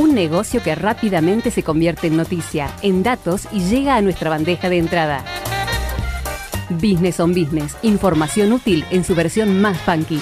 Un negocio que rápidamente se convierte en noticia, en datos y llega a nuestra bandeja de entrada. Business on Business, información útil en su versión más funky.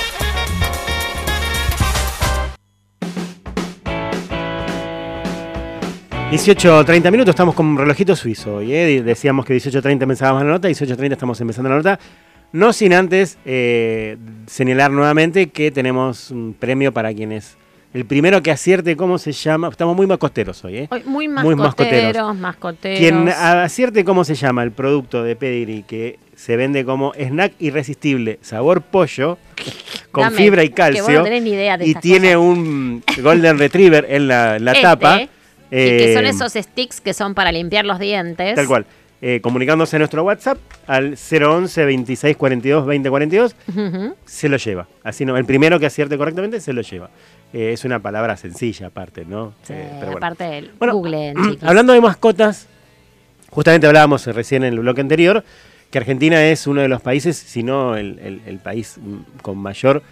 $18:30, estamos con un relojito suizo hoy, ¿eh? Decíamos que 18:30 empezábamos la nota, 18:30 estamos empezando la nota. No sin antes señalar nuevamente que tenemos un premio para quienes... El primero que acierte cómo se llama... Estamos muy mascoteros hoy, ¿eh? Hoy muy mascoteros. Quien acierte cómo se llama el producto de Pedigree que se vende como snack irresistible, sabor pollo, con fibra y calcio, que vos no tenés ni idea de y tiene cosas. Un Golden Retriever en la tapa. Y que son esos sticks que son para limpiar los dientes. Tal cual. Comunicándose a nuestro WhatsApp al 011 26 42 20 42, se lo lleva. Así no, el primero que acierte correctamente se lo lleva. Es una palabra sencilla aparte, ¿no? Sí, pero aparte del bueno, Google, chicos. Hablando de mascotas, justamente hablábamos recién en el bloque anterior que Argentina es uno de los países, si no el país con mayor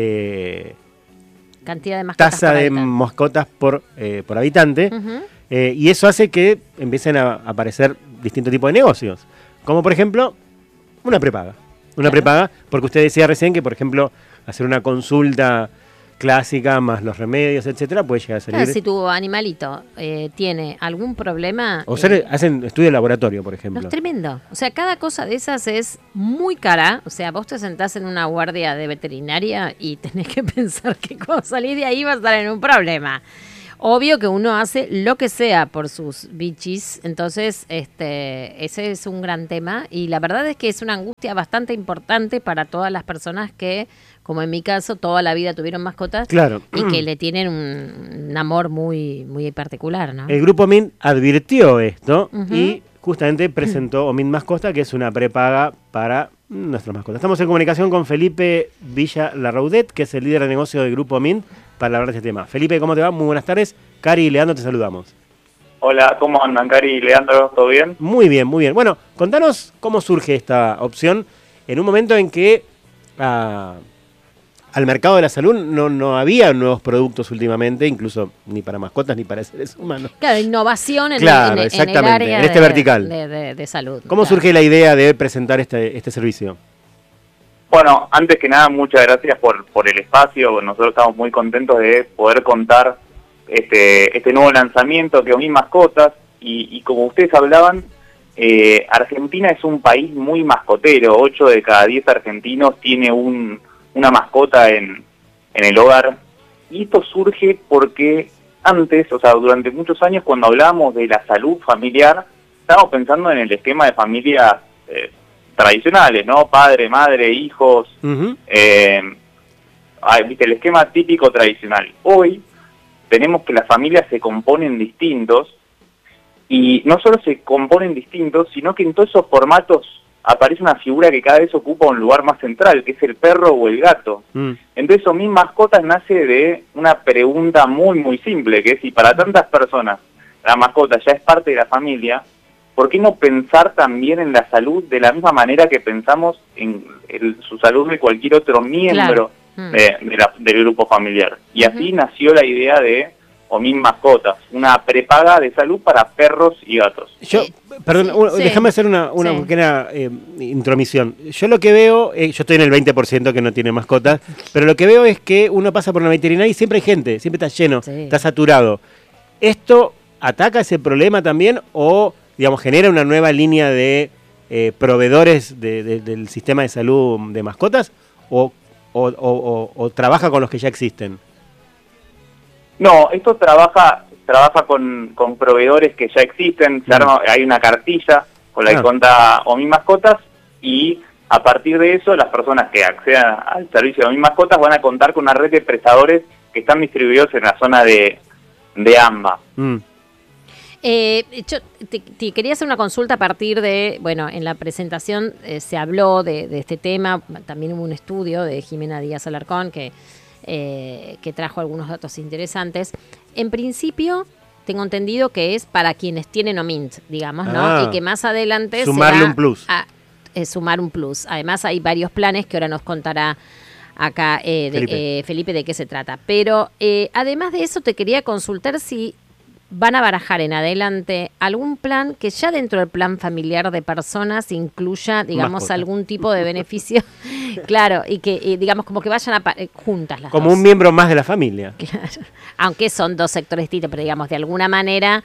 cantidad de mascotas tasa de mascotas por habitante. Y eso hace que empiecen a aparecer distintos tipos de negocios. Como por ejemplo, una prepaga. Una prepaga, porque usted decía recién que, por ejemplo, hacer una consulta clásica más los remedios, etcétera, puede llegar a salir. Claro, si tu animalito tiene algún problema. O hacen estudio de laboratorio, por ejemplo. No, es tremendo. O sea, cada cosa de esas es muy cara. O sea, vos te sentás en una guardia de veterinaria y tenés que pensar que cuando salís de ahí vas a estar en un problema. Obvio que uno hace lo que sea por sus bichis, entonces ese es un gran tema y la verdad es que es una angustia bastante importante para todas las personas que, como en mi caso, toda la vida tuvieron mascotas. Claro. Y que le tienen un amor muy, muy particular, ¿no? El Grupo Mint advirtió esto y justamente presentó Omint Mascota, que es una prepaga para nuestras mascotas. Estamos en comunicación con Felipe Villa Larraudet, que es el líder de negocio del Grupo Mint, para hablar de este tema. Felipe, ¿cómo te va? Muy buenas tardes. Cari y Leandro, te saludamos. Hola, ¿cómo andan, Cari y Leandro? ¿Todo bien? Muy bien, muy bien. Bueno, contanos cómo surge esta opción en un momento en que al mercado de la salud no había nuevos productos últimamente, incluso ni para mascotas ni para seres humanos. Claro, innovación en, claro, en el área en este vertical. De salud. ¿Cómo surge la idea de presentar este servicio? Bueno, antes que nada, muchas gracias por el espacio. Nosotros estamos muy contentos de poder contar este nuevo lanzamiento que Omint Mascotas. Y como ustedes hablaban, Argentina es un país muy mascotero. 8 de cada 10 argentinos tiene una mascota en el hogar. Y esto surge porque antes, o sea, durante muchos años, cuando hablábamos de la salud familiar, estábamos pensando en el esquema de familias tradicionales, ¿no? Padre, madre, hijos, viste, el esquema típico tradicional. Hoy tenemos que las familias se componen distintos, y no solo se componen distintos, sino que en todos esos formatos aparece una figura que cada vez ocupa un lugar más central, que es el perro o el gato. Entonces, Omint Mascotas nace de una pregunta muy, muy simple, que es si para tantas personas la mascota ya es parte de la familia, ¿por qué no pensar también en la salud de la misma manera que pensamos en su salud de cualquier otro miembro del grupo familiar? Y así nació la idea de Omint Mascotas, una prepaga de salud para perros y gatos. Perdón, déjame hacer una pequeña intromisión. Yo lo que veo, yo estoy en el 20% que no tiene mascotas, pero lo que veo es que uno pasa por una veterinaria y siempre hay gente, siempre está lleno, está saturado. ¿Esto ataca ese problema también o, digamos, genera una nueva línea de proveedores del sistema de salud de mascotas o trabaja con los que ya existen? No, esto trabaja con proveedores que ya existen. Hay una cartilla con la que cuenta Omint Mascotas, y a partir de eso las personas que accedan al servicio de Omint Mascotas van a contar con una red de prestadores que están distribuidos en la zona de AMBA. Yo te quería hacer una consulta a partir de, bueno, en la presentación se habló de este tema, también hubo un estudio de Jimena Díaz Alarcón que trajo algunos datos interesantes. En principio, tengo entendido que es para quienes tienen Omint, digamos, ¿no? Y que más adelante sumarle un plus. Sumar un plus. Además, hay varios planes que ahora nos contará acá, Felipe, de qué se trata. Pero además de eso, te quería consultar si van a barajar en adelante algún plan que ya dentro del plan familiar de personas incluya, digamos, algún tipo de beneficio, claro, y que, digamos, como que vayan juntas las como dos. un miembro más de la familia. Claro. Aunque son dos sectores distintos, pero digamos, de alguna manera,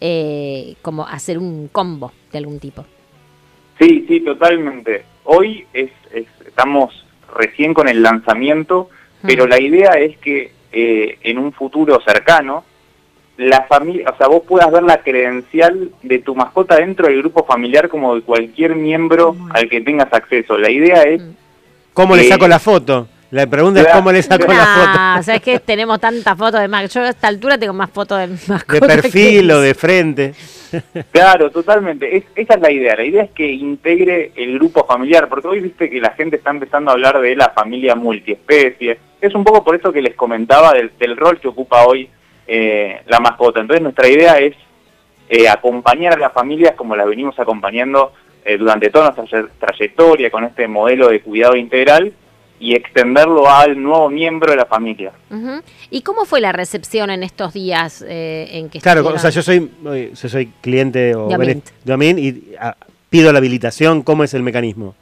como hacer un combo de algún tipo. Sí, sí, totalmente. Hoy estamos recién con el lanzamiento, pero la idea es que en un futuro cercano, la familia, o sea, vos puedas ver la credencial de tu mascota dentro del grupo familiar como de cualquier miembro al que tengas acceso. La idea es... ¿Cómo le saco la foto? La pregunta es cómo le saco la foto. O sea, es que tenemos tantas fotos de mascota. Yo a esta altura tengo más fotos de mascota. De perfil o de frente. Claro, totalmente. Esa es la idea. La idea es que integre el grupo familiar, porque hoy viste que la gente está empezando a hablar de la familia multiespecie. Es un poco por eso que les comentaba del rol que ocupa hoy la mascota. Entonces nuestra idea es acompañar a las familias como las venimos acompañando durante toda nuestra trayectoria con este modelo de cuidado integral y extenderlo al nuevo miembro de la familia. ¿Y cómo fue la recepción en estos días en que Claro, o sea, yo soy cliente de Amin y pido la habilitación. ¿Cómo es el mecanismo?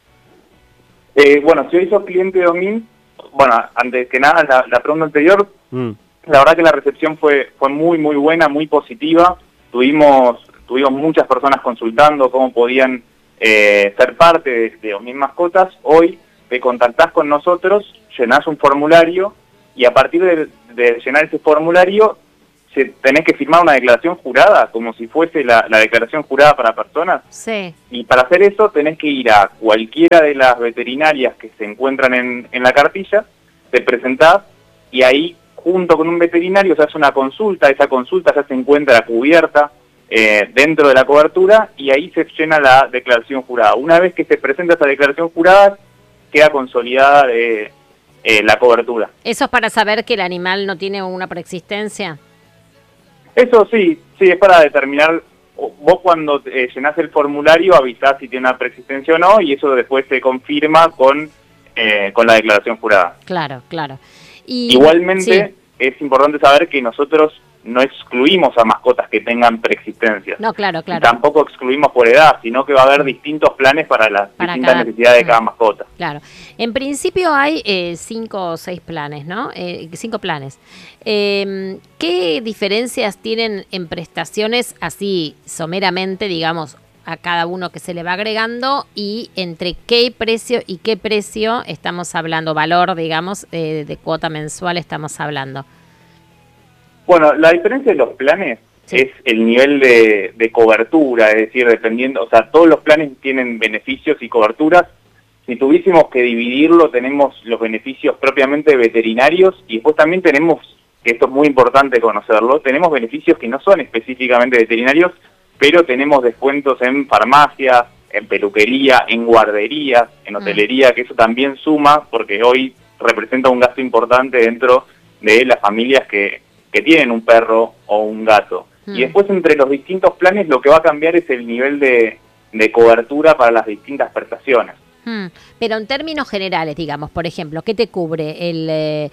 Bueno, si hoy sos cliente de Amin, bueno, antes que nada, la pregunta anterior, la verdad que la recepción fue muy, muy buena, muy positiva. Tuvimos muchas personas consultando cómo podían ser parte de Amin Mascotas. Hoy te contactás con nosotros, llenás un formulario y a partir de llenar ese formulario tenés que firmar una declaración jurada, como si fuese la declaración jurada para personas. Sí. Y para hacer eso tenés que ir a cualquiera de las veterinarias que se encuentran en la cartilla, te presentás y ahí junto con un veterinario se hace una consulta, esa consulta ya se encuentra cubierta dentro de la cobertura y ahí se llena la declaración jurada. Una vez que se presenta esa declaración jurada, queda consolidada la cobertura. ¿Eso es para saber que el animal no tiene una preexistencia? Eso sí, es para determinar, vos cuando llenás el formulario avisás si tiene una preexistencia o no y eso después se confirma con la declaración jurada. Claro. Igualmente es importante saber que nosotros no excluimos a mascotas que tengan preexistencia. No, claro. Y tampoco excluimos por edad, sino que va a haber distintos planes para las distintas necesidades de cada mascota. Claro. En principio hay 5 o 6 planes, ¿no? 5 planes. ¿Qué diferencias tienen en prestaciones así someramente, digamos, a cada uno que se le va agregando y entre qué precio y qué precio estamos hablando, valor, digamos, de cuota mensual estamos hablando? Bueno, la diferencia de los planes es el nivel de cobertura, es decir, dependiendo, o sea, todos los planes tienen beneficios y coberturas. Si tuviésemos que dividirlo, tenemos los beneficios propiamente veterinarios y después también tenemos, que esto es muy importante conocerlo, tenemos beneficios que no son específicamente veterinarios, pero tenemos descuentos en farmacias, en peluquería, en guarderías, en hotelería, que eso también suma porque hoy representa un gasto importante dentro de las familias que tienen un perro o un gato. Y después entre los distintos planes lo que va a cambiar es el nivel de cobertura para las distintas prestaciones. Pero en términos generales, digamos, por ejemplo, ¿qué te cubre el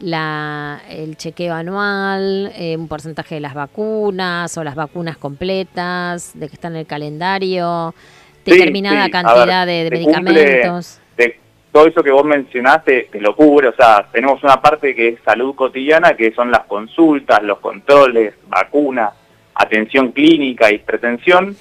chequeo anual, un porcentaje de las vacunas o las vacunas completas, de que están en el calendario, determinada cantidad de medicamentos? Todo eso que vos mencionaste te lo cubre, o sea, tenemos una parte que es salud cotidiana, que son las consultas, los controles, vacunas, atención clínica y prevención.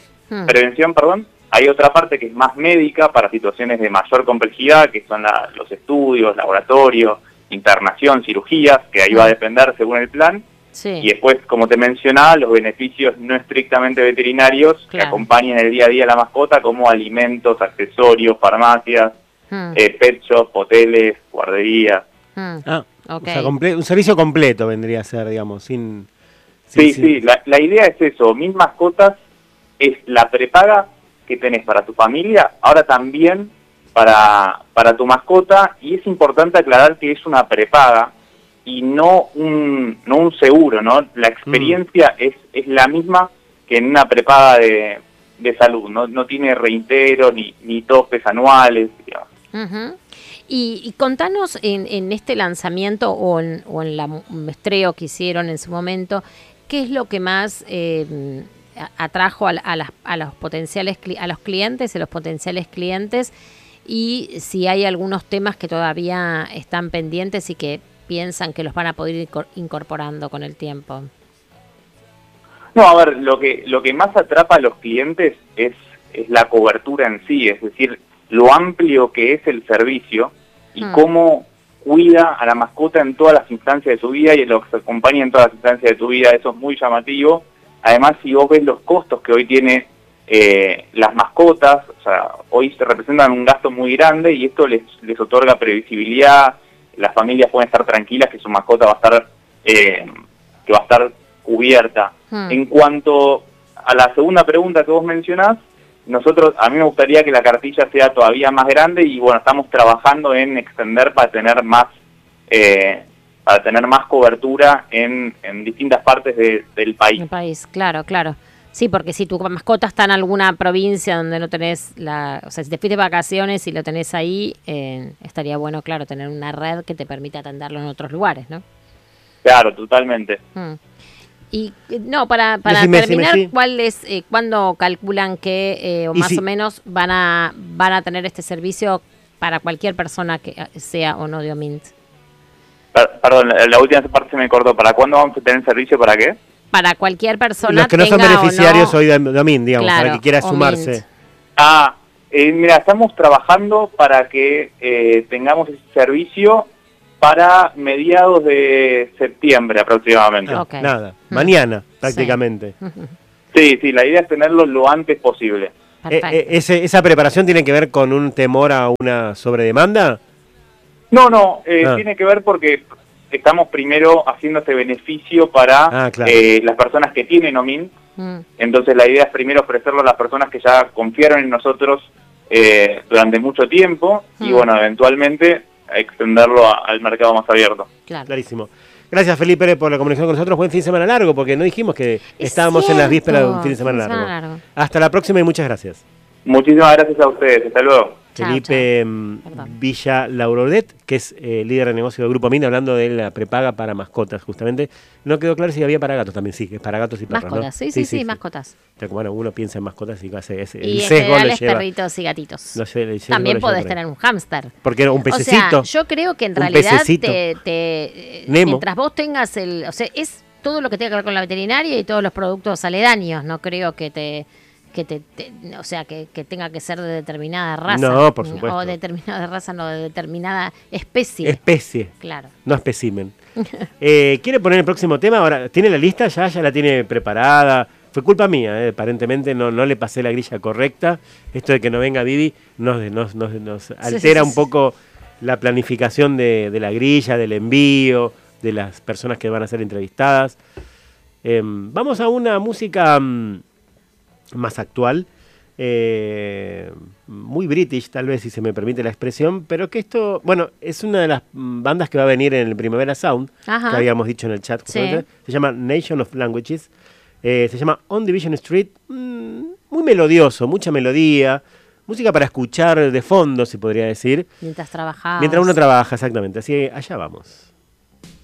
Hay otra parte que es más médica para situaciones de mayor complejidad, que son los estudios, laboratorios, internación, cirugías, que ahí va a depender según el plan. Y después, como te mencionaba, los beneficios no estrictamente veterinarios que acompañan el día a día a la mascota, como alimentos, accesorios, farmacias, pet shop, hoteles, guarderías. O sea, un servicio completo vendría a ser, digamos, sin... La idea es eso, Mis Mascotas es la prepaga que tenés para tu familia, ahora también para tu mascota, y es importante aclarar que es una prepaga y no un seguro, ¿no? La experiencia es la misma que en una prepaga de salud, no tiene reintegros ni topes anuales, digamos. Y contanos en este lanzamiento o en la muestreo que hicieron en su momento, ¿qué es lo que más atrajo a los potenciales a los clientes y los potenciales clientes? Y si hay algunos temas que todavía están pendientes y que piensan que los van a poder ir incorporando con el tiempo. No, a ver, lo que más atrapa a los clientes es la cobertura en sí, es decir, lo amplio que es el servicio y cómo cuida a la mascota en todas las instancias de su vida y los acompaña en todas las instancias de tu vida. Eso es muy llamativo. Además, si vos ves los costos que hoy tiene las mascotas, o sea, hoy se representan un gasto muy grande y esto les otorga previsibilidad. Las familias pueden estar tranquilas que su mascota va a estar cubierta. En cuanto a la segunda pregunta que vos mencionás, a mí me gustaría que la cartilla sea todavía más grande y bueno, estamos trabajando en extender para tener más cobertura en distintas partes del país. El país, claro. Sí, porque si tu mascota está en alguna provincia donde no tenés o sea, si te fuiste de vacaciones y lo tenés ahí, estaría bueno, claro, tener una red que te permita atenderlo en otros lugares, ¿no? Claro, totalmente. Y no, para terminar, ¿cuándo calculan que o menos van a tener este servicio para cualquier persona que sea o no de OMINT? Perdón, la última parte se me cortó. ¿Para cuándo vamos a tener servicio? ¿Para qué? Para cualquier persona. Los que no son beneficiarios hoy de OMINT, digamos, claro, para que quiera sumarse. Mira, estamos trabajando para que tengamos ese servicio para mediados de septiembre aproximadamente. Nada, mañana prácticamente. Sí, la idea es tenerlo lo antes posible. ¿Esa preparación tiene que ver con un temor a una sobredemanda? No, tiene que ver porque estamos primero haciendo este beneficio para las personas que tienen OMINT. Entonces la idea es primero ofrecerlo a las personas que ya confiaron en nosotros durante mucho tiempo y bueno, eventualmente extenderlo al mercado más abierto. Clarísimo. Gracias, Felipe, por la comunicación con nosotros. Buen fin de semana largo, porque no dijimos que estábamos en las vísperas de un fin de semana largo. Hasta la próxima y muchas gracias. Muchísimas gracias a ustedes. Hasta luego. Felipe Villa Laurodet, que es líder de negocio del Grupo OMINT, hablando de la prepaga para mascotas, justamente. No quedó claro si había para gatos también, sí, que es para gatos y perros, mascotas, ¿no? sí, mascotas. Bueno, uno piensa en mascotas y hace ese. Y en general perritos y gatitos. También podés tener un hámster. Porque era un pececito. O sea, yo creo que en realidad mientras vos tengas es todo lo que tenga que ver con la veterinaria y todos los productos aledaños. No creo que que tenga que ser de determinada raza. No, por supuesto. O de determinada raza, no, de determinada especie. Especie. Claro. No espécimen. ¿Quiere poner el próximo tema? Ahora, ¿tiene la lista? Ya la tiene preparada. Fue culpa mía, aparentemente no le pasé la grilla correcta. Esto de que no venga Vivi nos altera un poco la planificación de la grilla, del envío, de las personas que van a ser entrevistadas. Vamos a una música más actual, muy british tal vez, si se me permite la expresión, pero que esto, bueno, es una de las bandas que va a venir en el Primavera Sound, que habíamos dicho en el chat. Se llama Nation of Languages, se llama On Division Street, muy melodioso, mucha melodía, música para escuchar de fondo, se podría decir. Mientras trabajamos. Mientras uno trabaja, exactamente, así que allá vamos.